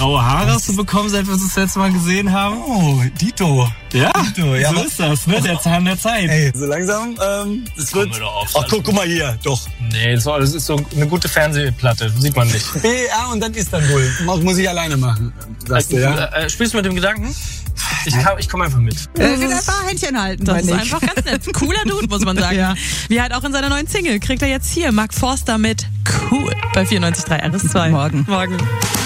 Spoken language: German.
graue Haare hast du bekommen, seit wir uns das letzte Mal gesehen haben. Oh, Dito. Ja, Dito, ja, so ist das, ne? Der Zahn der Zeit. Ey, so langsam, es wird... Ach, guck mal hier, doch. Nee, das ist so eine gute Fernsehplatte, sieht man nicht. BR und dann Istanbul. Muss ich alleine machen, sagst du, ja? Spielst du mit dem Gedanken? Ich komme einfach mit. Einfach Händchen halten. Das ist einfach ganz nett. Ein cooler Dude, muss man sagen. Ja. Wie halt auch in seiner neuen Single kriegt er jetzt hier Mark Forster mit Cool bei 94.3 RS2. Morgen.